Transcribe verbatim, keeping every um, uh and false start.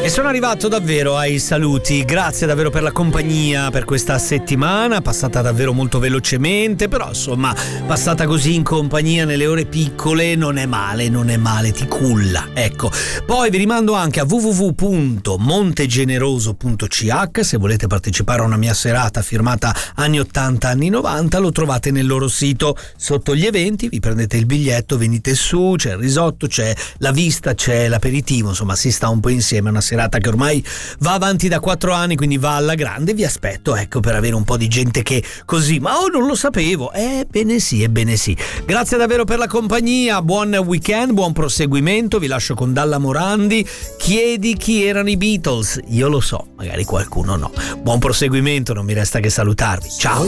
sono arrivato davvero ai saluti, grazie davvero per la compagnia per questa settimana, passata davvero molto velocemente, però insomma passata così in compagnia nelle ore piccole non è male, non è male, ti culla, ecco. Poi vi rimando anche a w w w punto montegeneroso punto c h se volete partecipare a una mia serata firmata anni ottanta, anni novanta, lo trovate nel loro sito sotto gli eventi, vi prendete il biglietto, venite su, c'è il risotto, c'è la vista, c'è l'aperitivo, insomma si sta un po' insieme, una serata che ormai va avanti da quattro anni, quindi va alla grande. Vi aspetto, ecco, per avere un po' di gente che così, ma oh, non lo sapevo, ebbene sì, ebbene sì. Grazie davvero per la compagnia, buon weekend, buon proseguimento, vi lascio con Dalla Morandi. Chiedi chi erano i Beatles, io lo so, magari qualcuno no. Buon proseguimento, non mi resta che salutarvi, ciao.